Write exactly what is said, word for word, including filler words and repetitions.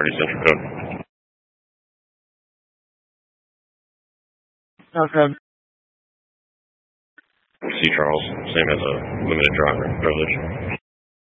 thirty Central Code. Okay. C. Charles, same as a limited driver privilege.